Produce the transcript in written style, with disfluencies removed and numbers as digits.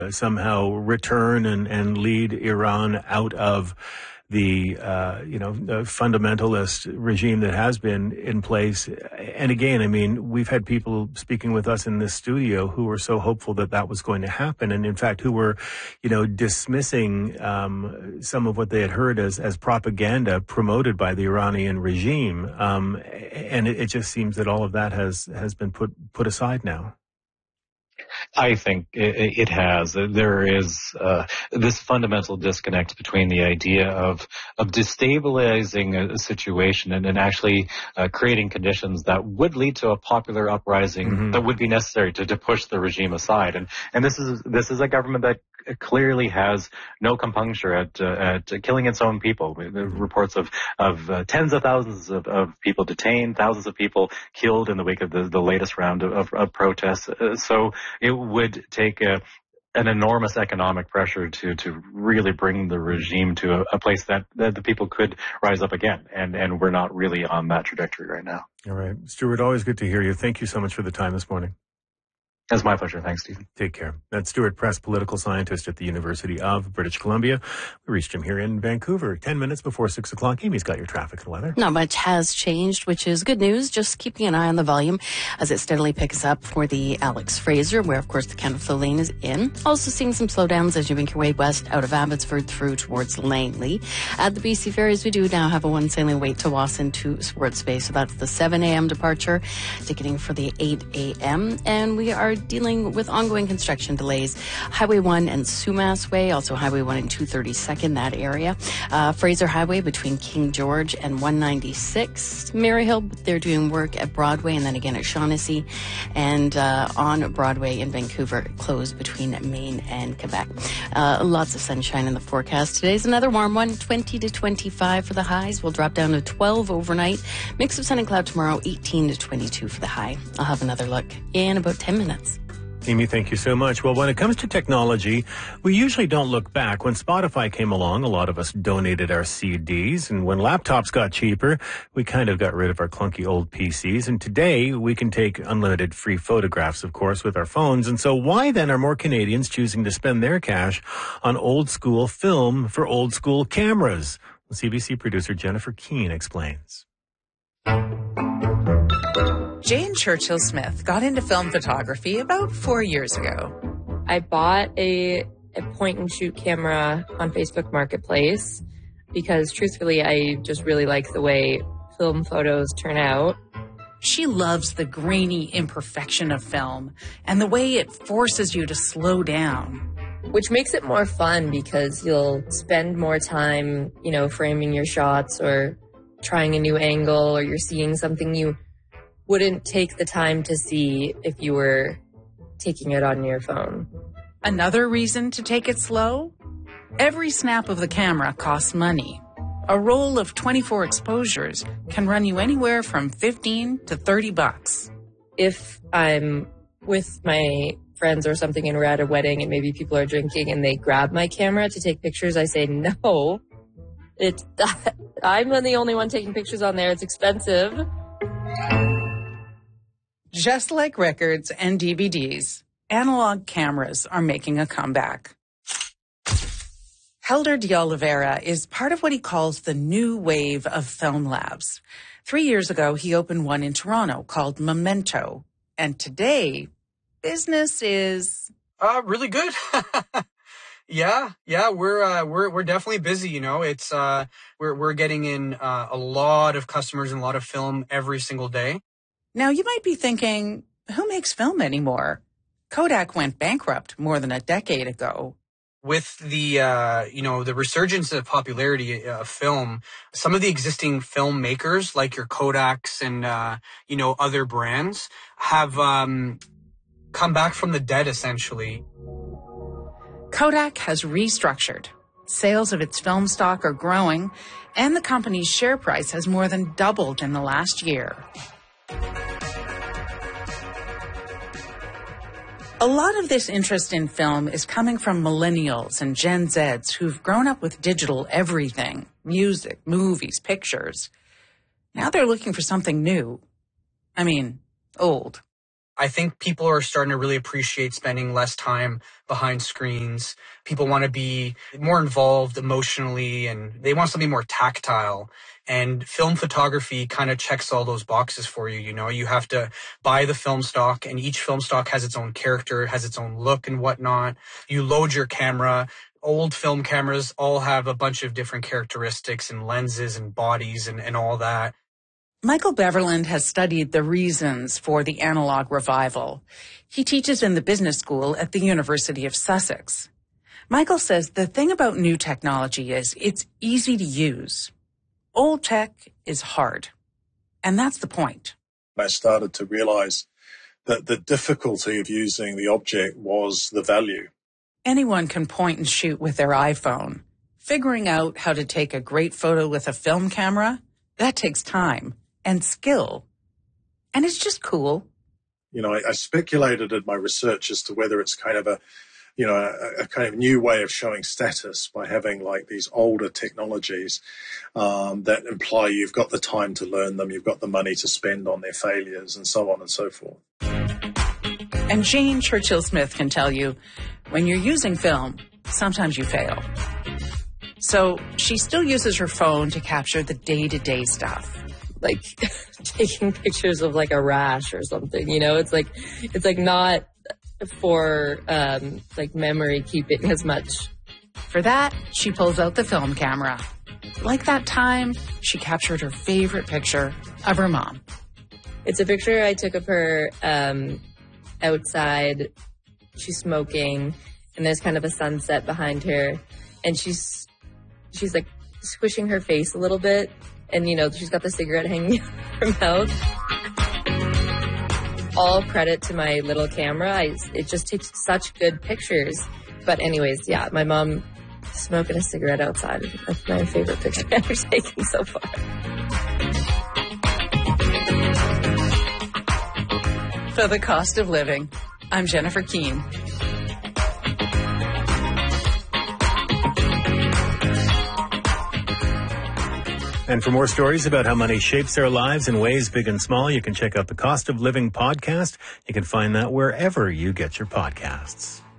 somehow return and lead Iran out of the the fundamentalist regime that has been in place. And again, I mean, we've had people speaking with us in this studio who were so hopeful that that was going to happen, and in fact, who were, dismissing some of what they had heard as propaganda promoted by the Iranian regime. And it just seems that all of that has been put aside now. I think it has. There is this fundamental disconnect between the idea of destabilizing a situation and actually creating conditions that would lead to a popular uprising that would be necessary to push the regime aside. And this is a government that clearly has no compunction at killing its own people. The reports of tens of thousands of people detained, thousands of people killed in the wake of the latest round of protests. So it would take an enormous economic pressure to really bring the regime to a place that the people could rise up again. And we're not really on that trajectory right now. All right. Stuart, always good to hear you. Thank you so much for the time this morning. It's my pleasure. Thanks, Stephen. Take care. That's Stuart Press, political scientist at the University of British Columbia. We reached him here in Vancouver 10 minutes before 6 o'clock. Amy's got your traffic and weather. Not much has changed, which is good news. Just keeping an eye on the volume as it steadily picks up for the Alex Fraser, where, of course, the Canada Flow lane is in. Also seeing some slowdowns as you make your way west out of Abbotsford through towards Langley. At the BC Ferries, we do now have a one sailing wait to Wasson to Sports Bay. So that's the 7 a.m. departure, ticketing for the 8 a.m. And we are dealing with ongoing construction delays. Highway 1 and Sumas Way, also Highway 1 and 232nd, that area. Fraser Highway between King George and 196. Maryhill, they're doing work at Broadway and then again at Shaughnessy. And on Broadway in Vancouver, closed between Maine and Quebec. Lots of sunshine in the forecast. Today's another warm one, 20 to 25 for the highs. We'll drop down to 12 overnight. Mix of sun and cloud tomorrow, 18 to 22 for the high. I'll have another look in about 10 minutes. Amy, thank you so much. Well, when it comes to technology, we usually don't look back. When Spotify came along, a lot of us donated our CDs. And when laptops got cheaper, we kind of got rid of our clunky old PCs. And today, we can take unlimited free photographs, of course, with our phones. And so why then are more Canadians choosing to spend their cash on old school film for old school cameras? Well, CBC producer Jennifer Keane explains. Jane Churchill Smith got into film photography about 4 years ago. I bought a point-and-shoot camera on Facebook Marketplace because, truthfully, I just really like the way film photos turn out. She loves the grainy imperfection of film and the way it forces you to slow down. Which makes it more fun because you'll spend more time, framing your shots or trying a new angle, or you're seeing something you wouldn't take the time to see if you were taking it on your phone. Another reason to take it slow? Every snap of the camera costs money. A roll of 24 exposures can run you anywhere from $15 to $30. If I'm with my friends or something and we're at a wedding and maybe people are drinking and they grab my camera to take pictures, I say, no, I'm the only one taking pictures on there. It's expensive. Just like records and DVDs, analog cameras are making a comeback. Helder de Oliveira is part of what he calls the new wave of film labs. 3 years ago, he opened one in Toronto called Memento. And today, business is... really good. Yeah, we're definitely busy, It's, we're getting in a lot of customers and a lot of film every single day. Now, you might be thinking, who makes film anymore? Kodak went bankrupt more than a decade ago. With the, the resurgence of popularity of film, some of the existing filmmakers, like your Kodaks and, other brands, have come back from the dead, essentially. Kodak has restructured. Sales of its film stock are growing, and the company's share price has more than doubled in the last year. A lot of this interest in film is coming from millennials and Gen Zs who've grown up with digital everything, music, movies, pictures. Now they're looking for something new. Old. I think people are starting to really appreciate spending less time behind screens. People want to be more involved emotionally, and they want something more tactile. And film photography kind of checks all those boxes for you. You know, you have to buy the film stock, and each film stock has its own character, has its own look and whatnot. You load your camera. Old film cameras all have a bunch of different characteristics and lenses and bodies and all that. Michael Beverland has studied the reasons for the analog revival. He teaches in the business school at the University of Sussex. Michael says the thing about new technology is it's easy to use. Old tech is hard. And that's the point. I started to realize that the difficulty of using the object was the value. Anyone can point and shoot with their iPhone. Figuring out how to take a great photo with a film camera, that takes time and skill. And it's just cool. You know, I speculated in my research as to whether it's kind of a kind of new way of showing status by having like these older technologies that imply you've got the time to learn them, you've got the money to spend on their failures, and so on and so forth. And Jane Churchill-Smith can tell you, when you're using film, sometimes you fail. So she still uses her phone to capture the day-to-day stuff. Like taking pictures of like a rash or something, you know, it's like not for like memory keeping as much. For that, she pulls out the film camera. Like that time she captured her favorite picture of her mom. It's a picture I took of her outside. She's smoking, and there's kind of a sunset behind her, and she's like squishing her face a little bit. And, you know, she's got the cigarette hanging out of her mouth. All credit to my little camera. It just takes such good pictures. But anyways, yeah, my mom smoking a cigarette outside. That's my favorite picture I've ever taken so far. For The Cost of Living, I'm Jennifer Keane. And for more stories about how money shapes our lives in ways big and small, you can check out the Cost of Living podcast. You can find that wherever you get your podcasts.